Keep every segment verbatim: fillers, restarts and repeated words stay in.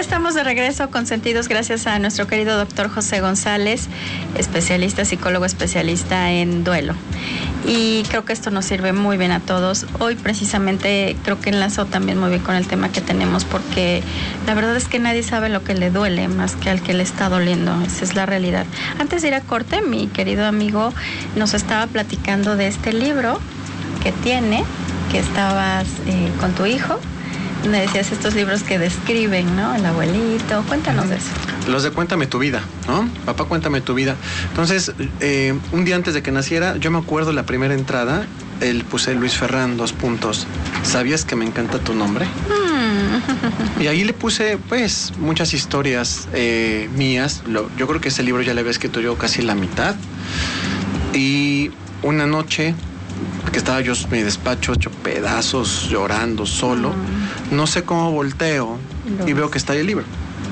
estamos de regreso con Sentidos gracias a nuestro querido doctor José González, especialista, psicólogo especialista en duelo. Y creo que esto nos sirve muy bien a todos. Hoy precisamente creo que enlazó también muy bien con el tema que tenemos, porque la verdad es que nadie sabe lo que le duele más que al que le está doliendo. Esa es la realidad. Antes de ir a corte, mi querido amigo nos estaba platicando de este libro que tiene, que estabas eh, con tu hijo. Me decías estos libros que describen, ¿no? El abuelito. Cuéntanos de eso. Los de Cuéntame tu vida, ¿no? Papá, cuéntame tu vida. Entonces, eh, un día antes de que naciera, yo me acuerdo la primera entrada, él puse Luis Ferrán, dos puntos. ¿Sabías que me encanta tu nombre? Mm. Y ahí le puse, pues, muchas historias eh, mías. Lo, yo creo que ese libro ya le había escrito yo casi la mitad. Y una noche que estaba yo en mi despacho hecho pedazos, llorando, solo, mm. no sé cómo volteo no. y veo que está ahí el libro.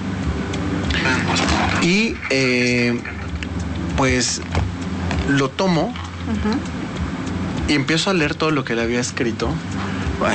Y eh, pues lo tomo uh-huh. y empiezo a leer todo lo que le había escrito. Bueno,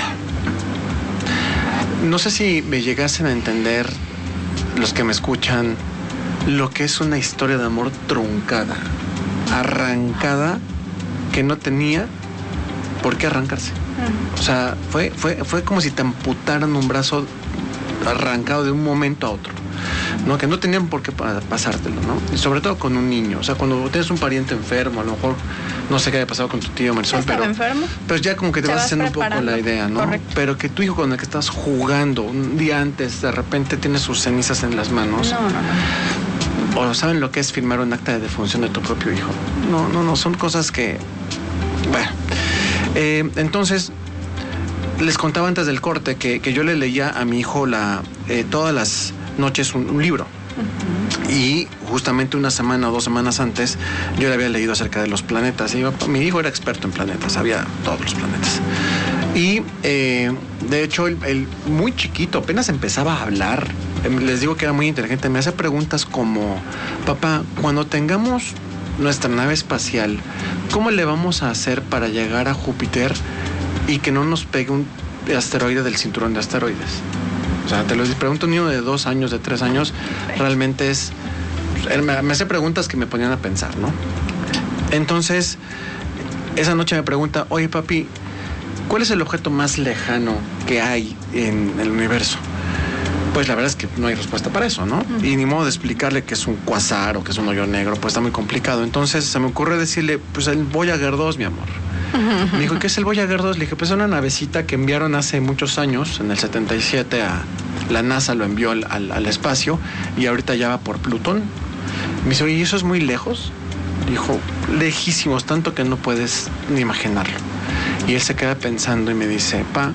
no sé si me llegasen a entender los que me escuchan lo que es una historia de amor truncada, arrancada, que no tenía por qué arrancarse. Uh-huh. O sea, fue, fue, fue como si te amputaran un brazo arrancado de un momento a otro, ¿no? Que no tenían por qué pasártelo, ¿no? Y sobre todo con un niño. O sea, cuando tienes un pariente enfermo, a lo mejor no sé qué haya pasado con tu tío Marisol, pero enfermo? Pero ya como que te, te vas, vas haciendo un poco la idea, ¿no? Correcto. Pero que tu hijo con el que estás jugando un día antes, de repente tiene sus cenizas en las manos. No, no, no. O saben lo que es firmar un acta de defunción de tu propio hijo. No, no, no, son cosas que... Bueno, eh, entonces... Les contaba antes del corte que, que yo le leía a mi hijo la, eh, todas las noches un, un libro. Uh-huh. Y justamente una semana o dos semanas antes yo le había leído acerca de los planetas. Y iba, mi hijo era experto en planetas, sabía todos los planetas. Y eh, de hecho, el, el muy chiquito, apenas empezaba a hablar. Les digo que era muy inteligente. Me hace preguntas como: papá, cuando tengamos nuestra nave espacial, ¿cómo le vamos a hacer para llegar a Júpiter y que no nos pegue un asteroide del cinturón de asteroides? O sea, te lo pregunto, un niño de dos años, de tres años, realmente es... Él me, me hace preguntas que me ponían a pensar, ¿no? Entonces, esa noche me pregunta: oye, papi, ¿cuál es el objeto más lejano que hay en el universo? Pues la verdad es que no hay respuesta para eso, ¿no? Uh-huh. Y ni modo de explicarle que es un cuasar o que es un hoyo negro, pues está muy complicado. Entonces se me ocurre decirle: pues el Voyager dos, mi amor. Me dijo: ¿qué es el Voyager dos? Le dije: pues es una navecita que enviaron hace muchos años, en el setenta y siete, a la NASA lo envió al, al, al espacio, y ahorita ya va por Plutón. Me dice: oye, ¿y eso es muy lejos? Dijo: lejísimos, tanto que no puedes ni imaginarlo. Y él se queda pensando y me dice: pa,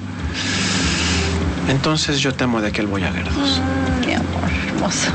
entonces yo te amo de aquel Voyager dos. Mm, mi amor, hermoso.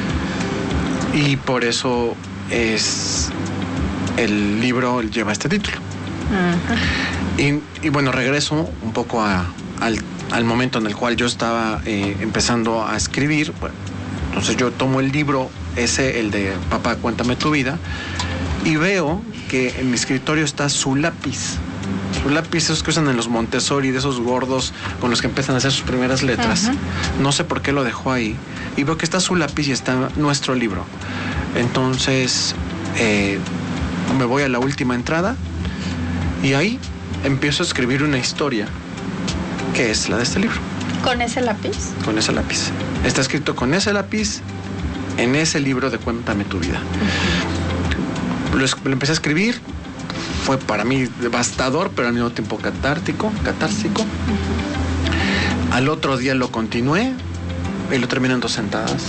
Y por eso es el libro lleva este título. Uh-huh. Y, y bueno, regreso un poco a, al, al momento en el cual yo estaba eh, empezando a escribir. Bueno, entonces yo tomo el libro ese, el de Papá, cuéntame tu vida, y veo que en mi escritorio está su lápiz. Su lápiz, esos que usan en los Montessori, de esos gordos con los que empiezan a hacer sus primeras letras. Uh-huh. No sé por qué lo dejó ahí. Y veo que está su lápiz y está nuestro libro. Entonces eh, me voy a la última entrada. Y ahí empiezo a escribir una historia que es la de este libro. ¿Con ese lápiz? Con ese lápiz. Está escrito con ese lápiz en ese libro de Cuéntame tu vida. Uh-huh. Lo, lo empecé a escribir. Fue para mí devastador, pero al mismo tiempo catártico, catársico. Uh-huh. Al otro día lo continué y lo terminé en dos sentadas.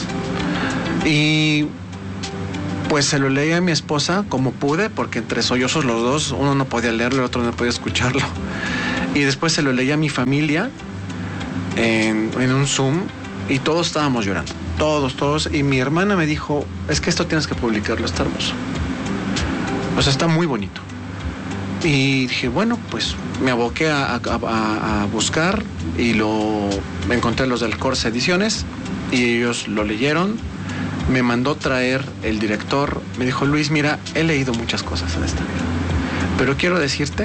Y... pues se lo leí a mi esposa como pude, porque entre sollozos los dos, uno no podía leerlo, el otro no podía escucharlo. Y después se lo leí a mi familia en, en un Zoom, y todos estábamos llorando, todos, todos. Y mi hermana me dijo: es que esto tienes que publicarlo, está hermoso. O sea, está muy bonito. Y dije: bueno, pues me aboqué a, a, a, a buscar, y lo me encontré los del Corsa Ediciones, y ellos lo leyeron. Me mandó traer el director, me dijo: Luis, mira, he leído muchas cosas en esta vida, pero quiero decirte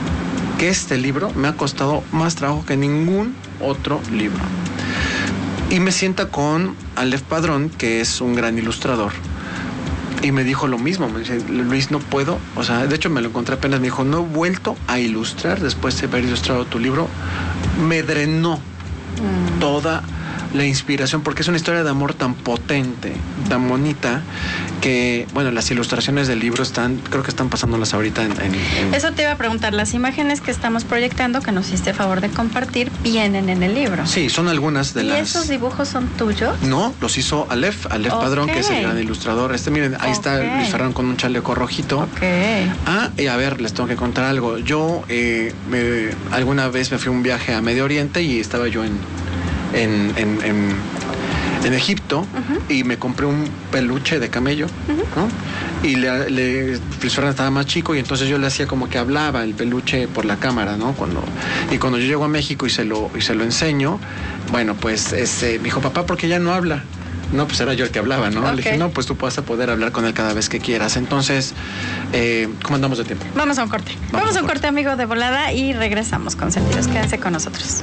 que este libro me ha costado más trabajo que ningún otro libro. Y me sienta con Aleph Padrón, que es un gran ilustrador. Y me dijo lo mismo, me dice, Luis, no puedo, o sea, de hecho me lo encontré apenas, me dijo, no he vuelto a ilustrar después de haber ilustrado tu libro. Me drenó mm. toda la inspiración, porque es una historia de amor tan potente, tan bonita, que, bueno, las ilustraciones del libro están, creo que están pasándolas ahorita en, en, en... Eso te iba a preguntar, las imágenes que estamos proyectando, que nos hiciste favor de compartir, vienen en el libro. Sí, son algunas de ¿Y las... ¿Y esos dibujos son tuyos? No, los hizo Aleph, Aleph okay. Padrón, que es el gran ilustrador. Este, miren, ahí okay. está Luis Ferrán con un chaleco rojito. Okay. Ah, y a ver, les tengo que contar algo. Yo eh, me, alguna vez me fui a un viaje a Medio Oriente y estaba yo en... En, en, en, en Egipto uh-huh. y me compré un peluche de camello, uh-huh. ¿no? Y le, le Luis Ferrán estaba más chico y entonces yo le hacía como que hablaba el peluche por la cámara, ¿no? Cuando, y cuando yo llego a México y se lo, y se lo enseño, bueno, pues este, me dijo, papá, ¿por qué ya no habla? No, pues era yo el que hablaba, ¿no? Okay. Le dije, no, pues tú vas a poder hablar con él cada vez que quieras. Entonces, eh, ¿cómo andamos de tiempo? Vamos a un corte. Vamos, Vamos a un corte. corte, amigo, de volada, y regresamos con Sentidos. Quédense con nosotros.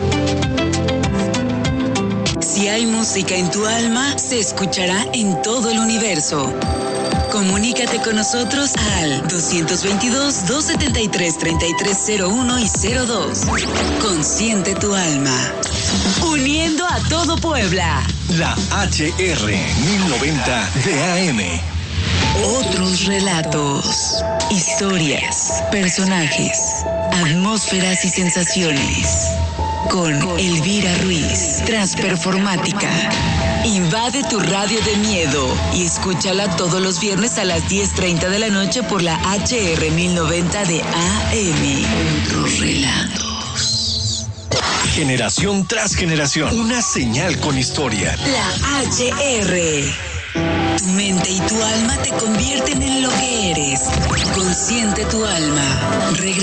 Si hay música en tu alma, se escuchará en todo el universo. Comunícate con nosotros al dos veintidós, dos setenta y tres, treinta y tres cero uno y cero dos. Consiente tu alma. Uniendo a todo Puebla. La H R mil noventa de A M. Otros relatos, historias, personajes, atmósferas y sensaciones. Con Elvira Ruiz, Transperformática. Invade tu radio de miedo y escúchala todos los viernes a las diez treinta de la noche por la H R mil noventa de A M. Otros relatos. Generación tras generación. Una señal con historia. La H R. Tu mente y tu alma te convierten en lo que eres. Consiente tu alma. Regresa